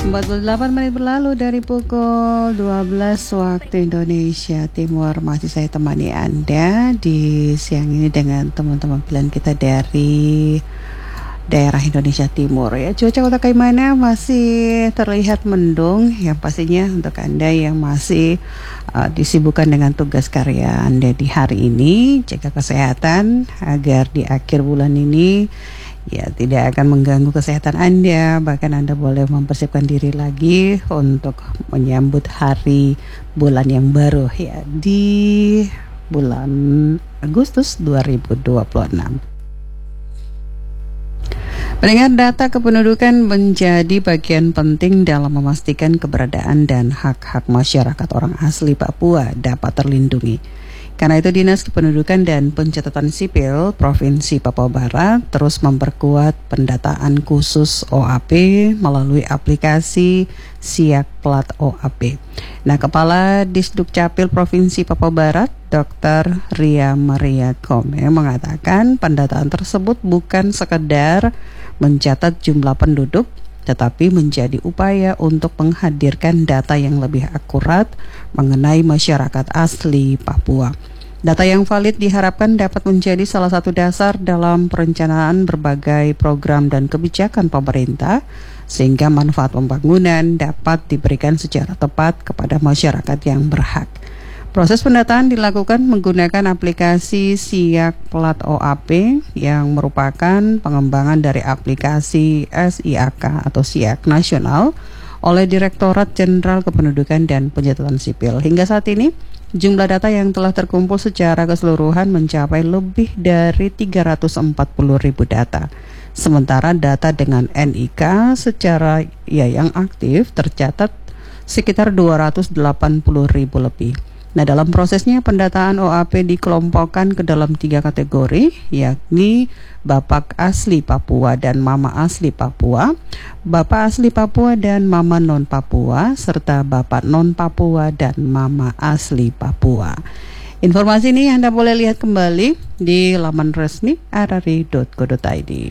48 menit berlalu dari pukul 12 waktu Indonesia Timur. Masih saya temani Anda di siang ini dengan teman-teman pilihan kita dari daerah Indonesia Timur ya. Cuaca kota Kaimana masih terlihat mendung yang pastinya untuk Anda yang masih disibukkan dengan tugas karya Anda di hari ini, jaga kesehatan agar di akhir bulan ini ya tidak akan mengganggu kesehatan Anda. Bahkan Anda boleh mempersiapkan diri lagi untuk menyambut hari bulan yang baru ya di bulan Agustus 2026. Pendengar, data kependudukan menjadi bagian penting dalam memastikan keberadaan dan hak-hak masyarakat orang asli Papua dapat terlindungi. Karena itu Dinas Kependudukan dan Pencatatan Sipil Provinsi Papua Barat terus memperkuat pendataan khusus OAP melalui aplikasi Siak Plat OAP. Nah, Kepala Disdukcapil Provinsi Papua Barat, Dr. Ria Maria Kome mengatakan pendataan tersebut bukan sekedar mencatat jumlah penduduk, tetapi menjadi upaya untuk menghadirkan data yang lebih akurat mengenai masyarakat asli Papua. Data yang valid diharapkan dapat menjadi salah satu dasar dalam perencanaan berbagai program dan kebijakan pemerintah, sehingga manfaat pembangunan dapat diberikan secara tepat kepada masyarakat yang berhak. Proses pendataan dilakukan menggunakan aplikasi Siak Plat OAP yang merupakan pengembangan dari aplikasi SIAK atau Siak Nasional oleh Direktorat Jenderal Kependudukan dan Pencatatan Sipil. Hingga saat ini, jumlah data yang telah terkumpul secara keseluruhan mencapai lebih dari 340.000 data. Sementara data dengan NIK secara yang aktif tercatat sekitar 280.000 lebih. Nah, dalam prosesnya pendataan OAP dikelompokkan ke dalam 3 kategori, yakni Bapak Asli Papua dan Mama Asli Papua, Bapak Asli Papua dan Mama Non Papua, serta Bapak Non Papua dan Mama Asli Papua. Informasi ini Anda boleh lihat kembali di laman resmi rri.co.id.